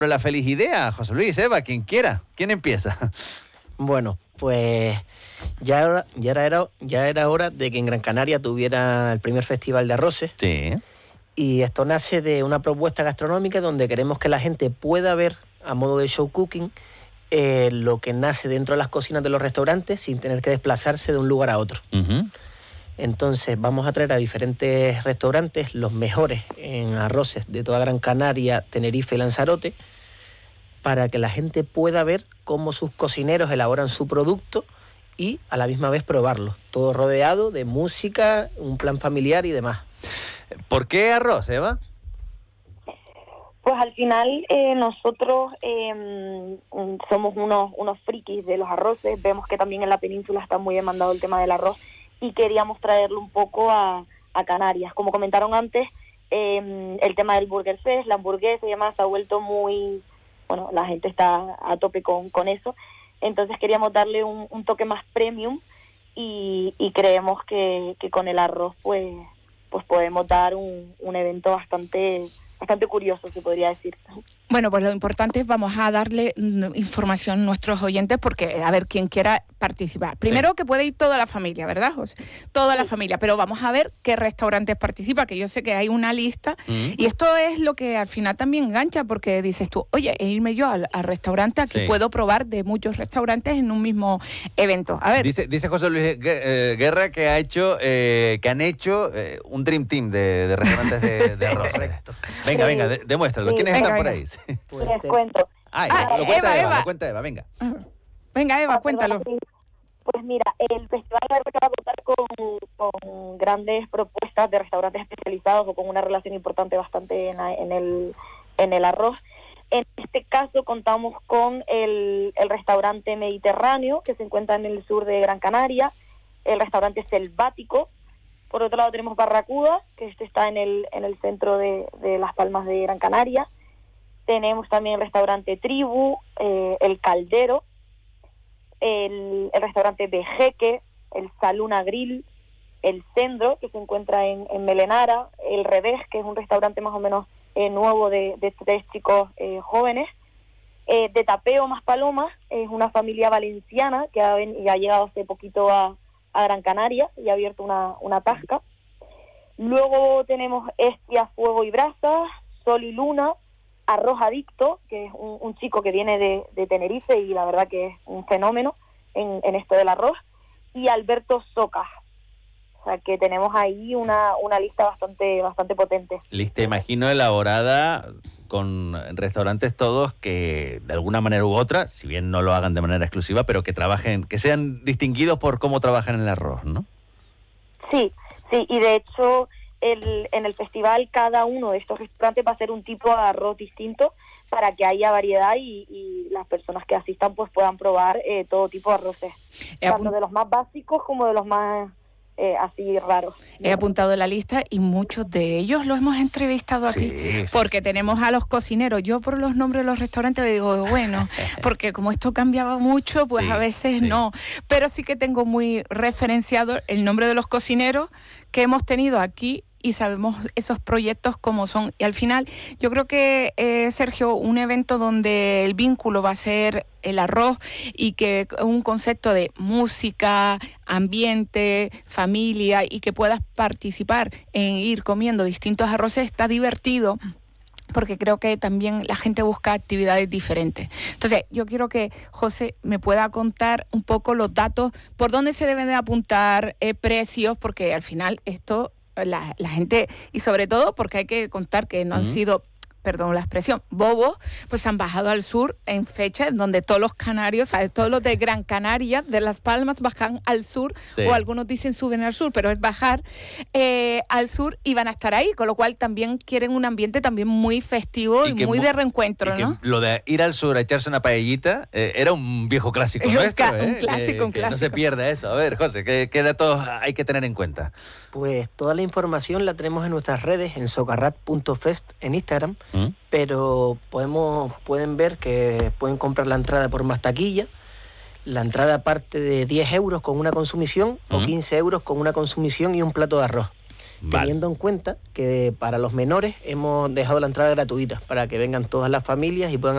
la feliz idea, José Luis, Eva, quien quiera. ¿Quién empieza? Bueno, pues ya era hora de que en Gran Canaria tuviera el primer festival de arroces. Sí. Y esto nace de una propuesta gastronómica donde queremos que la gente pueda ver, a modo de show cooking, lo que nace dentro de las cocinas de los restaurantes sin tener que desplazarse de un lugar a otro. Uh-huh. Entonces vamos a traer a diferentes restaurantes, los mejores en arroces de toda Gran Canaria, Tenerife y Lanzarote, para que la gente pueda ver cómo sus cocineros elaboran su producto y a la misma vez probarlo. Todo rodeado de música, un plan familiar y demás. ¿Por qué arroz, Eva? Pues al final nosotros somos unos frikis de los arroces. Vemos que también en la península está muy demandado el tema del arroz y queríamos traerlo un poco a Canarias. Como comentaron antes, el tema del Burger Fest, la hamburguesa y demás se ha vuelto muy... Bueno, la gente está a tope con eso. Entonces queríamos darle un toque más premium y creemos que con el arroz pues podemos dar un evento bastante curioso, se podría decir. Bueno, pues lo importante es vamos a darle información a nuestros oyentes porque a ver quién quiera participar. Primero sí, que puede ir toda la familia, ¿verdad, José? Toda la familia, pero vamos a ver qué restaurantes participan, que yo sé que hay una lista y esto es lo que al final también engancha porque dices tú, oye, irme yo al restaurante, aquí puedo probar de muchos restaurantes en un mismo evento. A ver. Dice José Luis Guerra que han hecho un Dream Team de restaurantes de arroz. Correcto. Venga, demuéstralo. ¿Quiénes están por ahí? Pues Les cuento. Lo cuenta Eva, venga. Venga, Eva, cuéntalo. Pues mira, el festival va a contar con grandes propuestas de restaurantes especializados o con una relación importante bastante en el arroz. En este caso contamos con el restaurante Mediterráneo, que se encuentra en el sur de Gran Canaria, el restaurante Selvático. Por otro lado tenemos Barracuda, que está en el centro de Las Palmas de Gran Canaria. Tenemos también el restaurante Tribu, el Caldero, el restaurante Vejeque, el Saluna Grill, el Cendro, que se encuentra en Melenara, el Revés, que es un restaurante más o menos nuevo de 3 chicos jóvenes, de Tapeo más Palomas, es una familia valenciana que ha llegado hace poquito a Gran Canaria y ha abierto una tasca. Luego tenemos Estia, Fuego y Brasas, Sol y Luna, Arroz Adicto, que es un chico que viene de Tenerife y la verdad que es un fenómeno en esto del arroz, y Alberto Socas. O sea que tenemos ahí una lista bastante potente. Lista, imagino, elaborada con restaurantes todos que de alguna manera u otra, si bien no lo hagan de manera exclusiva, pero que trabajen, que sean distinguidos por cómo trabajan en el arroz, ¿no? Sí, y de hecho en el festival cada uno de estos restaurantes va a ser un tipo de arroz distinto para que haya variedad y las personas que asistan pues puedan probar todo tipo de arroces, tanto de los más básicos como de los más así raros. He apuntado la lista y muchos de ellos los hemos entrevistado aquí porque tenemos a los cocineros. Yo por los nombres de los restaurantes le digo, bueno, porque como esto cambiaba mucho, pues a veces no. Pero sí que tengo muy referenciado el nombre de los cocineros que hemos tenido aquí y sabemos esos proyectos como son. Y al final, yo creo que, Sergio, un evento donde el vínculo va a ser el arroz y que un concepto de música, ambiente, familia y que puedas participar en ir comiendo distintos arroces está divertido. Porque creo que también la gente busca actividades diferentes. Entonces, yo quiero que José me pueda contar un poco los datos, por dónde se deben de apuntar precios, porque al final esto, la gente, y sobre todo porque hay que contar que no han sido, perdón la expresión, bobos, pues han bajado al sur en fechas en donde todos los canarios, ¿sabes? Todos los de Gran Canaria, de Las Palmas, bajan al sur, o algunos dicen suben al sur, pero es bajar al sur y van a estar ahí, con lo cual también quieren un ambiente también muy festivo y muy de reencuentro, ¿no? Lo de ir al sur a echarse una paellita era un viejo clásico nuestro, un clásico, un clásico. No se pierda eso. A ver, José, ¿qué datos hay que tener en cuenta? Pues toda la información la tenemos en nuestras redes, en socarrat.fest en Instagram, pero pueden ver que pueden comprar la entrada por más taquilla. La entrada parte de 10 euros con una consumición o 15 euros con una consumición y un plato de arroz. Teniendo en cuenta que para los menores hemos dejado la entrada gratuita para que vengan todas las familias y puedan